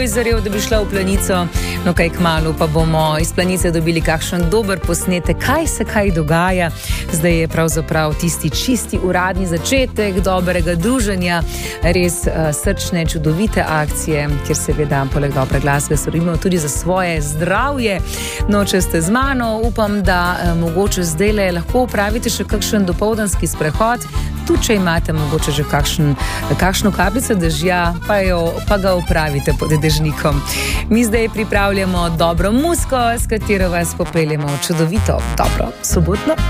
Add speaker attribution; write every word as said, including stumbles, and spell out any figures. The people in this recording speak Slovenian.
Speaker 1: Zarev, da bi šla v Planico, no kaj kmalu pa bomo iz Planice dobili kakšen dober posnetek, kaj se kaj dogaja. Zdaj je pravzaprav tisti čisti uradni začetek dobrega druženja, res uh, srčne, čudovite akcije, kjer seveda poleg dobre glasbe skrbimo tudi za svoje zdravje. No, če ste z mano, upam, da uh, mogoče zdajle lahko upravite še kakšen dopoldanski sprehod, tu če imate mogoče že kakšen, kakšno kapljico dežja, pa, jo, pa ga upravite pod dežnikom. Mi zdaj pripravljamo dobro muziko, s katero vas popeljemo v čudovito, dobro sobotno